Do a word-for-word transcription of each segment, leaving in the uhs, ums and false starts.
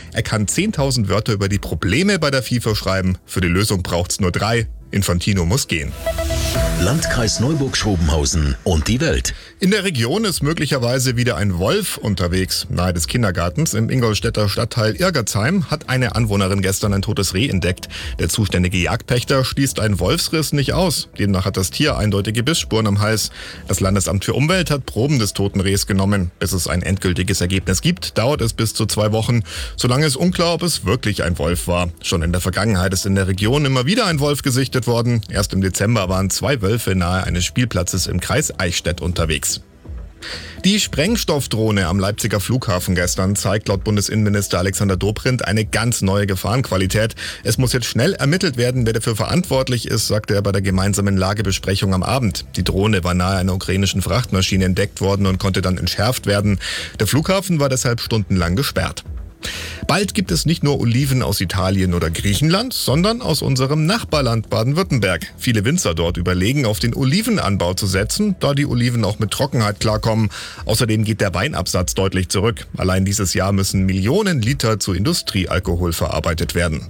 Er kann zehntausend Wörter über die Probleme bei der FIFA schreiben. Für die Lösung braucht's nur drei. Infantino muss gehen. Landkreis Neuburg-Schrobenhausen und die Welt. In der Region ist möglicherweise wieder ein Wolf unterwegs. Nahe des Kindergartens im Ingolstädter Stadtteil Irgertsheim hat eine Anwohnerin gestern ein totes Reh entdeckt. Der zuständige Jagdpächter schließt einen Wolfsriss nicht aus. Demnach hat das Tier eindeutige Bissspuren am Hals. Das Landesamt für Umwelt hat Proben des toten Rehs genommen. Bis es ein endgültiges Ergebnis gibt, dauert es bis zu zwei Wochen. Solange ist unklar, ob es wirklich ein Wolf war. Schon in der Vergangenheit ist in der Region immer wieder ein Wolf gesichtet worden. Erst im Dezember waren zwei Wölfe nahe eines Spielplatzes im Kreis Eichstätt unterwegs. Die Sprengstoffdrohne am Leipziger Flughafen gestern zeigt laut Bundesinnenminister Alexander Dobrindt eine ganz neue Gefahrenqualität. Es muss jetzt schnell ermittelt werden, wer dafür verantwortlich ist, sagte er bei der gemeinsamen Lagebesprechung am Abend. Die Drohne war nahe einer ukrainischen Frachtmaschine entdeckt worden und konnte dann entschärft werden. Der Flughafen war deshalb stundenlang gesperrt. Bald gibt es nicht nur Oliven aus Italien oder Griechenland, sondern aus unserem Nachbarland Baden-Württemberg. Viele Winzer dort überlegen, auf den Olivenanbau zu setzen, da die Oliven auch mit Trockenheit klarkommen. Außerdem geht der Weinabsatz deutlich zurück. Allein dieses Jahr müssen Millionen Liter zu Industriealkohol verarbeitet werden.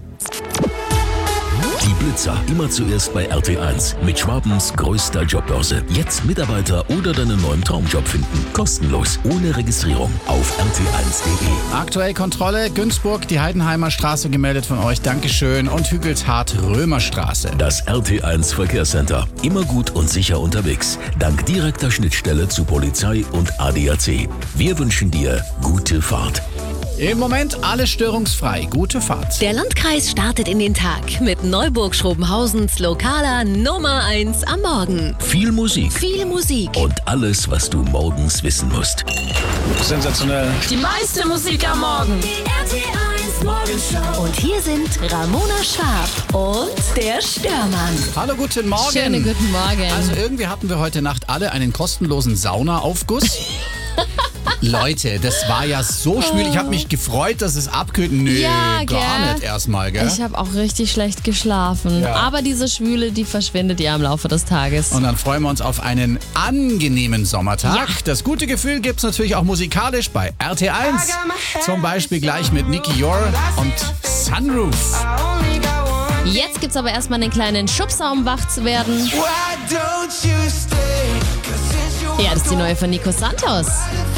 Die Blitzer, immer zuerst bei R T eins. Mit Schwabens größter Jobbörse. Jetzt Mitarbeiter oder deinen neuen Traumjob finden. Kostenlos, ohne Registrierung. Auf r t eins punkt d e. Aktuell Kontrolle, Günzburg, die Heidenheimer Straße gemeldet von euch. Dankeschön. Und Hügelshardt, Römerstraße. Das R T eins Verkehrscenter. Immer gut und sicher unterwegs. Dank direkter Schnittstelle zu Polizei und A D A C. Wir wünschen dir gute Fahrt. Im Moment alles störungsfrei. Gute Fahrt. Der Landkreis startet in den Tag mit Neuburg-Schrobenhausens lokaler Nummer eins am Morgen. Viel Musik. Viel Musik. Und alles, was du morgens wissen musst. Sensationell. Die meiste Musik am Morgen. Die R T eins Morgenshow. Und hier sind Ramona Schwab und der Störmann. Hallo, guten Morgen. Schönen guten Morgen. Also irgendwie hatten wir heute Nacht alle einen kostenlosen Saunaaufguss. Leute, das war ja so schwül. Ich habe mich gefreut, dass es abkühlt. Nö, Ja, gar gell? nicht erstmal, gell? Ich habe auch richtig schlecht geschlafen. Ja. Aber diese Schwüle, die verschwindet ja im Laufe des Tages. Und dann freuen wir uns auf einen angenehmen Sommertag. Ja. Das gute Gefühl gibt's natürlich auch musikalisch bei R T eins. Zum Beispiel gleich mit Nicky Yor und Sunroof. Jetzt gibt's aber erstmal einen kleinen Schubser, um wach zu werden. Ja, das ist die neue von Nico Santos.